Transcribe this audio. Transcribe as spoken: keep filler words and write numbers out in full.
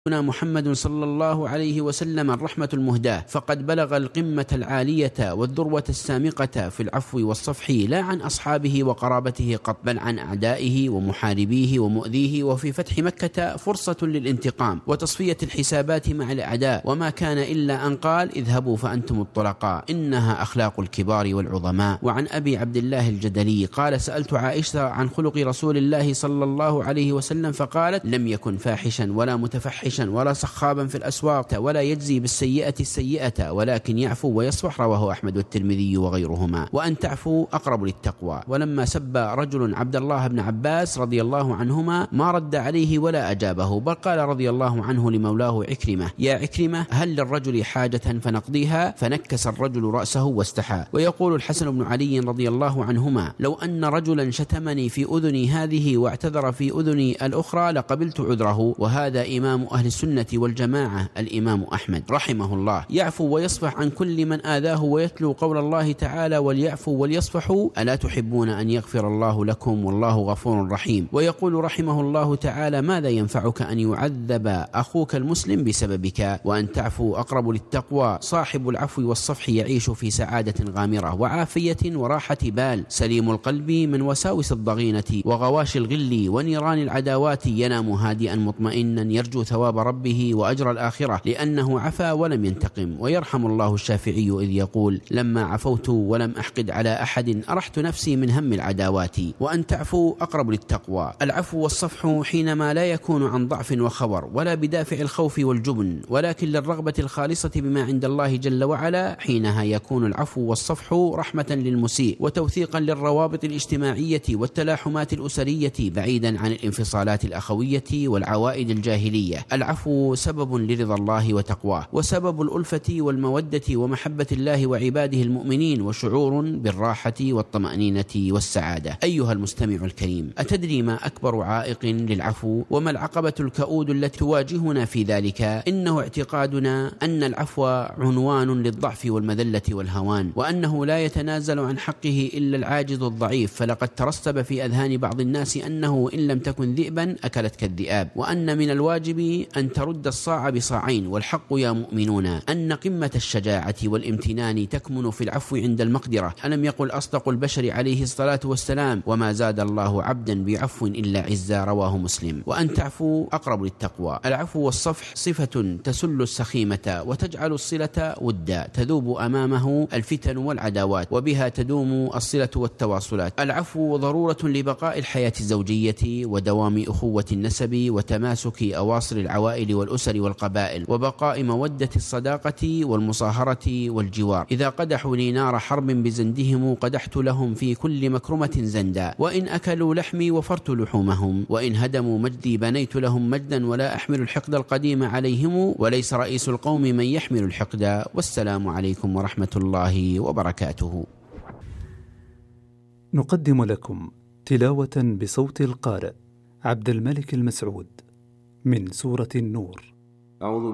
محمد صلى الله عليه وسلم الرحمة المهداة، فقد بلغ القمة العالية والذروة السامقة في العفو والصفح، لا عن أصحابه وقرابته قط، بل عن أعدائه ومحاربيه ومؤذيه. وفي فتح مكة فرصة للانتقام وتصفية الحسابات مع الأعداء، وما كان إلا أن قال: اذهبوا فأنتم الطلقاء، إنها أخلاق الكبار والعظماء. وعن أبي عبد الله الجدلي قال: سألت عائشة عن خلق رسول الله صلى الله عليه وسلم، فقالت: لم يكن فاحشا ولا متفحشا ولا صخابا في الأسواق ولا يجزي بالسيئة السيئة، ولكن يعفو ويصفح. رواه أحمد والترمذي وغيرهما. وأن تعفو أقرب للتقوى. ولما سب رجل عبد الله بن عباس رضي الله عنهما ما رد عليه ولا أجابه، بل قال رضي الله عنه لمولاه عكرمة: يا عكرمة، هل للرجل حاجة فنقضيها؟ فنكس الرجل رأسه واستحى. ويقول الحسن بن علي رضي الله عنهما: لو أن رجلا شتمني في أذني هذه واعتذر في أذني الأخرى لقبلت عذره. وهذا إمام أهل السنة والجماعة الإمام أحمد رحمه الله، يعفو ويصفح عن كل من آذاه، ويتلو قول الله تعالى: وليعفوا وليصفحوا ألا تحبون أن يغفر الله لكم والله غفور رحيم. ويقول رحمه الله تعالى: ماذا ينفعك أن يعذب أخوك المسلم بسببك؟ وأن تعفو أقرب للتقوى. صاحب العفو والصفح يعيش في سعادة غامرة وعافية وراحة بال، سليم القلب من وساوس الضغينة وغواش الغل ونيران العداوات، ينام هادئا مطمئنا يرجو ثواب ربه وأجر الآخرة، لأنه عفا ولم ينتقم. ويرحم الله الشافعي إذ يقول: لما عفوت ولم أحقد على أحد أرحت نفسي من هم العداوات. وأن تعفو أقرب للتقوى. العفو والصفح حينما لا يكون عن ضعف وخور ولا بدافع الخوف والجبن، ولكن للرغبة الخالصة بما عند الله جل وعلا، حينها يكون العفو والصفح رحمة للمسيء وتوثيقا للروابط الاجتماعية والتلاحمات الأسرية، بعيدا عن الانفصالات الأخوية والعوائد الجاهلية. العفو سبب لرضا الله وتقواه، وسبب الألفة والمودة ومحبة الله وعباده المؤمنين، وشعور بالراحة والطمأنينة والسعادة. أيها المستمع الكريم، أتدري ما أكبر عائق للعفو؟ وما العقبة الكؤود التي تواجهنا في ذلك؟ إنه اعتقادنا أن العفو عنوان للضعف والمذلة والهوان، وأنه لا يتنازل عن حقه إلا العاجز الضعيف. فلقد ترسب في أذهان بعض الناس أنه إن لم تكن ذئبا أكلتك الذئاب، وأن من الواجب أن ترد الصاع بصاعين. والحق يا مؤمنون أن قمة الشجاعة والامتنان تكمن في العفو عند المقدرة. ألم يقل أصدق البشر عليه الصلاة والسلام: وما زاد الله عبدا بعفو إلا عزا. رواه مسلم. وأن تعفو أقرب للتقوى. العفو والصفح صفة تسل السخيمة وتجعل الصلة ودا، تذوب أمامه الفتن والعداوات، وبها تدوم الصلة والتواصلات. العفو ضرورة لبقاء الحياة الزوجية ودوام أخوة النسب وتماسك أواصر العوائل والأسر والقبائل، وبقاء مودة الصداقة والمصاهرة والجوار. إذا قدحوا لي نار حرب بزندهم قدحت لهم في كل مكرمة زندا، وإن أكلوا لحمي وفرت لحومهم، وإن هدموا مجدي بنيت لهم مجدا، ولا أحمل الحقد القديم عليهم، وليس رئيس القوم من يحمل الحقد. والسلام عليكم ورحمة الله وبركاته. نقدم لكم تلاوة بصوت القارئ عبد الملك المسعود من سورة النور. أعوذ